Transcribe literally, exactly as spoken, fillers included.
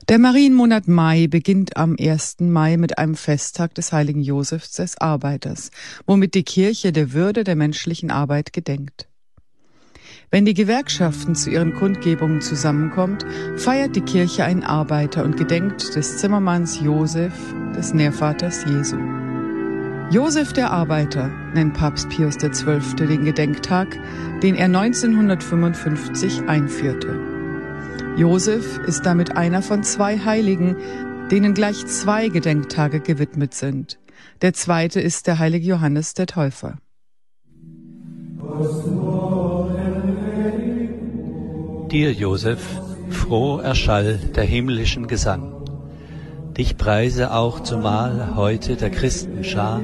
Der Marienmonat Mai beginnt am ersten Mai mit einem Festtag des heiligen Josefs des Arbeiters, womit die Kirche der Würde der menschlichen Arbeit gedenkt. Wenn die Gewerkschaften zu ihren Kundgebungen zusammenkommt, feiert die Kirche einen Arbeiter und gedenkt des Zimmermanns Josef, des Nährvaters Jesu. Josef der Arbeiter nennt Papst Pius der Zwölfte den Gedenktag, den er neunzehnhundertfünfundfünfzig einführte. Josef ist damit einer von zwei Heiligen, denen gleich zwei Gedenktage gewidmet sind. Der zweite ist der heilige Johannes der Täufer. Dir, Josef, froh erschall der himmlischen Gesang. Dich preise auch zumal heute der Christenschar,